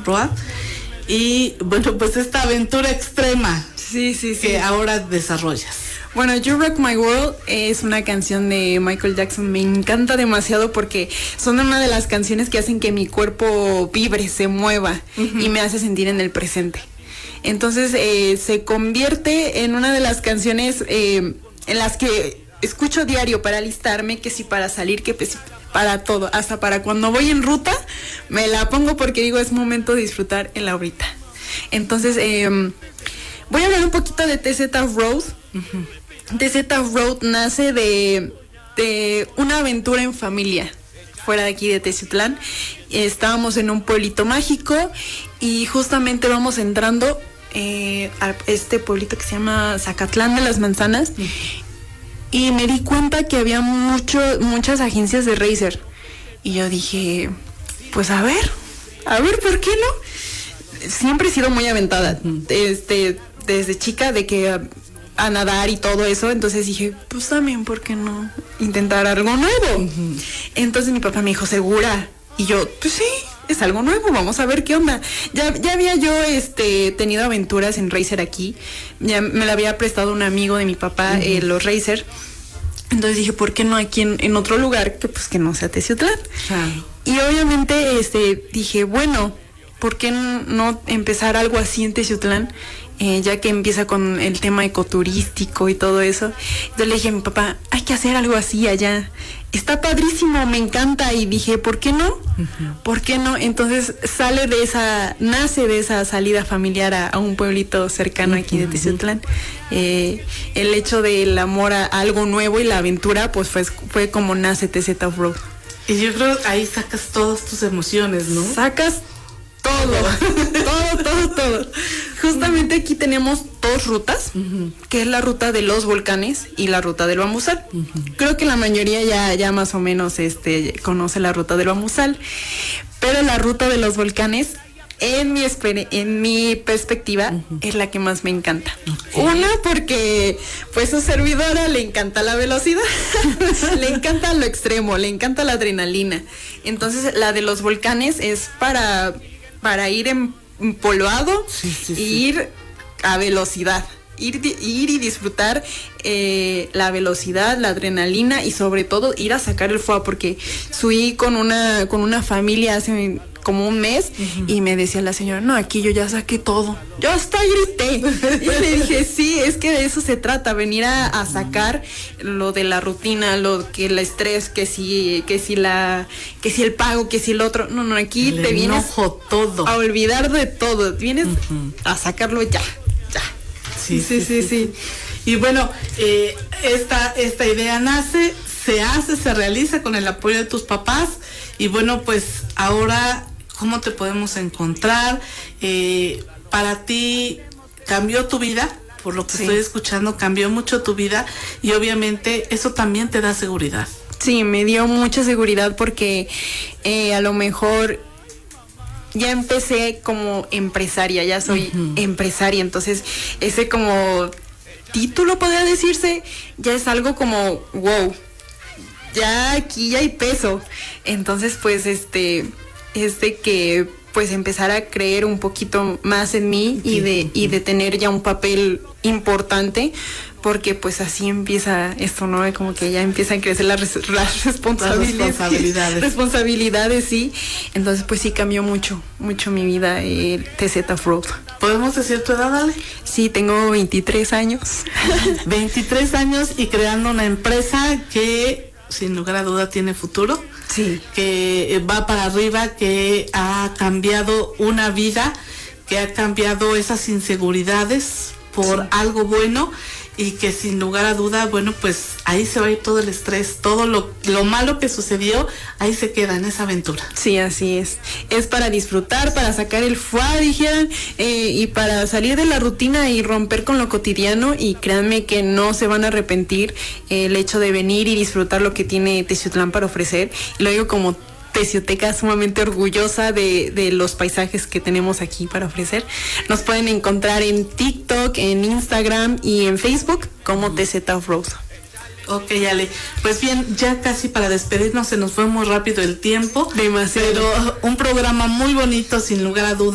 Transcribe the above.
Road. Y bueno, pues esta aventura extrema sí. que ahora desarrollas. Bueno, You Rock My World es una canción de Michael Jackson. Me encanta demasiado porque son una de las canciones que hacen que mi cuerpo vibre, se mueva y me hace sentir en el presente. Entonces se convierte en una de las canciones en las que escucho diario para alistarme, que si para salir, que pues para todo, hasta para cuando voy en ruta me la pongo porque digo es momento de disfrutar el ahorita. Entonces voy a hablar un poquito de TZ Road. TZ Road nace de una aventura en familia fuera de aquí de Teciutlán. Estábamos en un pueblito mágico y justamente vamos entrando a este pueblito que se llama Zacatlán de las Manzanas. Y me di cuenta que había muchas agencias de Racer. Y yo dije, pues a ver, ¿por qué no? Siempre he sido muy aventada, desde chica, de que a nadar y todo eso. Entonces dije, pues también, ¿por qué no intentar algo nuevo? Entonces mi papá me dijo, ¿segura? Y yo, pues sí, es algo nuevo, vamos a ver qué onda. Ya había yo tenido aventuras en Racer aquí. Ya me la había prestado un amigo de mi papá, los Racer. Entonces dije, ¿por qué no aquí en otro lugar que no sea Teciutlán? Y obviamente dije, bueno, ¿por qué no empezar algo así en Teciutlán? Ya que empieza con el tema ecoturístico y todo eso. Entonces le dije a mi papá, hay que hacer algo así allá. Está padrísimo, me encanta. Y dije, ¿por qué no? ¿Por qué no? Entonces nace de esa salida familiar a un pueblito cercano aquí de Teciutlán. El hecho del amor a algo nuevo y la aventura, pues fue como nace TZ Road. Y yo creo que ahí sacas todas tus emociones, ¿no? Sacas todo. Justamente aquí tenemos dos rutas, que es la ruta de los volcanes y la ruta del Bambusal. Creo que la mayoría ya más o menos conoce la ruta del Bambusal, pero la ruta de los volcanes, en mi perspectiva, es la que más me encanta. Una, porque pues su servidora le encanta la velocidad, le encanta lo extremo, le encanta la adrenalina. Entonces la de los volcanes es para ir empolvado y ir a velocidad. Ir y disfrutar la velocidad, la adrenalina y sobre todo ir a sacar el fuego, porque subí con una familia hace como un mes y me decía la señora, no, aquí yo ya saqué todo, yo hasta grité. Y le dije, sí, es que de eso se trata, venir a sacar lo de la rutina, lo que el estrés, que si el pago, que si el otro, no, aquí te vienes todo a olvidar de todo, vienes a sacarlo ya. Sí. Y bueno, esta idea nace, se hace, se realiza con el apoyo de tus papás. Y bueno, pues ahora, ¿cómo te podemos encontrar? Para ti, ¿cambió tu vida? Por lo que estoy escuchando, cambió mucho tu vida. Y obviamente eso también te da seguridad. Sí, me dio mucha seguridad porque a lo mejor ya empecé como empresaria, ya soy empresaria, entonces ese como título, podría decirse, ya es algo como wow, ya aquí ya hay peso. Entonces pues que pues empezar a creer un poquito más en mí y de tener ya un papel importante, porque pues así empieza esto, ¿no? Como que ya empiezan a crecer las responsabilidades, sí. Entonces pues sí cambió mucho mi vida TZ Road. ¿Podemos decir tu edad, Ale? Sí, tengo 23 años. 23 años y creando una empresa que sin lugar a duda tiene futuro. Sí. Que va para arriba, que ha cambiado una vida, que ha cambiado esas inseguridades por algo bueno, y que sin lugar a duda, bueno, pues ahí se va a ir todo el estrés, todo lo malo que sucedió, ahí se queda en esa aventura. Sí, así es. Es para disfrutar, para sacar el fuá, dijeran, y para salir de la rutina y romper con lo cotidiano, y créanme que no se van a arrepentir el hecho de venir y disfrutar lo que tiene Teciutlán para ofrecer. Y lo digo como teciuteca, sumamente orgullosa de los paisajes que tenemos aquí para ofrecer. Nos pueden encontrar en TikTok, en Instagram y en Facebook como TZ Road. Ok, Ale, pues bien, ya casi para despedirnos, se nos fue muy rápido el tiempo. Demasiado. Pero un programa muy bonito, sin lugar a dudas.